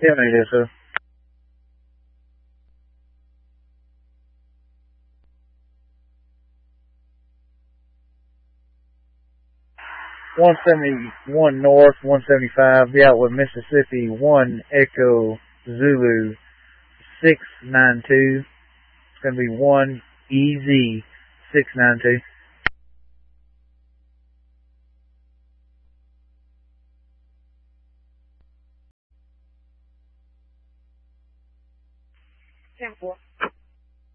Yeah, it is, sir. 171 North, 175, be out with Mississippi 1 Echo Zulu 692. It's going to be 1 EZ 692. Ten 4.